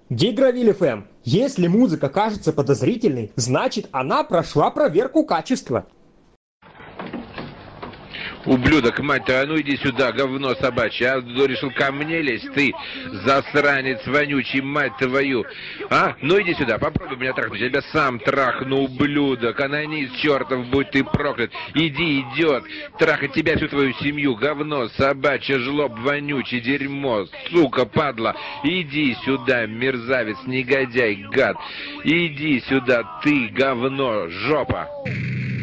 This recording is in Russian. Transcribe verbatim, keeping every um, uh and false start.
Гигровиль эф эм. Если музыка кажется подозрительной, значит она прошла проверку качества. Ублюдок, мать твою, а ну иди сюда, говно собачье, а решил ко мне лезть, ты, засранец вонючий, мать твою, а? Ну иди сюда, попробуй меня трахнуть, я тебя сам трахну, ублюдок, анонист чертов, будь ты проклят, иди, идет, трахать тебя, всю твою семью, говно собачье, жлоб вонючий, дерьмо, сука, падла, иди сюда, мерзавец, негодяй, гад, иди сюда, ты, говно, жопа.